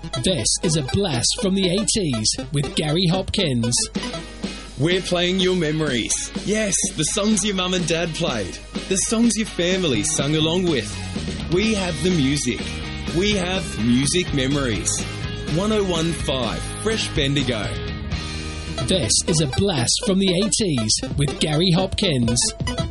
This is a blast from the 80s with Gary Hopkins. We're playing your memories. Yes, the songs your mum and dad played. The songs your family sung along with. We have the music. We have Music Memories. 1015 Fresh Bendigo. This is a blast from the 80s with Gary Hopkins.